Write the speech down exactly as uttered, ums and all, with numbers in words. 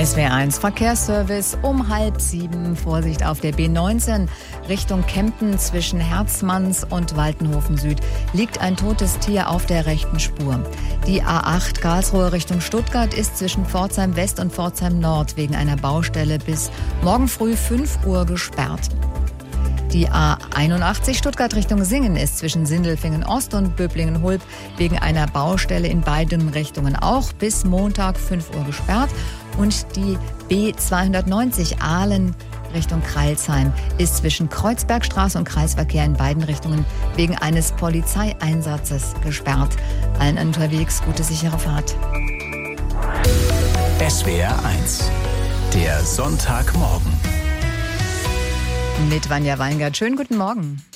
S W R eins Verkehrsservice um halb sieben. Vorsicht auf der B neunzehn Richtung Kempten zwischen Herzmanns und Waltenhofen Süd liegt ein totes Tier auf der rechten Spur. Die A acht Karlsruhe Richtung Stuttgart ist zwischen Pforzheim West und Pforzheim Nord wegen einer Baustelle bis morgen früh fünf Uhr gesperrt. Die A einundachtzig Stuttgart Richtung Singen ist zwischen Sindelfingen Ost und Böblingen-Hulb wegen einer Baustelle in beiden Richtungen auch bis Montag fünf Uhr gesperrt. Und die B zweihundertneunzig Aalen Richtung Crailsheim ist zwischen Kreuzbergstraße und Kreisverkehr in beiden Richtungen wegen eines Polizeieinsatzes gesperrt. Allen unterwegs gute, sichere Fahrt. S W R eins, der Sonntagmorgen. Mit Vanja Weingart. Schönen guten Morgen.